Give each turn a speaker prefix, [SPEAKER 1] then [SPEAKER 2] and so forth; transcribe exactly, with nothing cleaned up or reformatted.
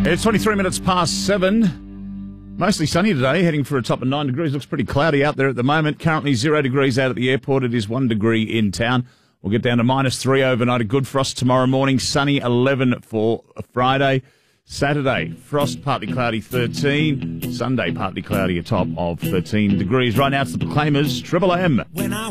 [SPEAKER 1] It's twenty-three minutes past seven. Mostly sunny today, heading for a top of nine degrees. Looks pretty cloudy out there at the moment. Currently zero degrees out at the airport. It is one degree in town. We'll get down to minus three overnight. A good frost tomorrow morning. Sunny eleven for Friday. Saturday, frost, partly cloudy thirteen. Sunday, partly cloudy, a top of thirteen degrees. Right now it's the Proclaimers, Triple M. When I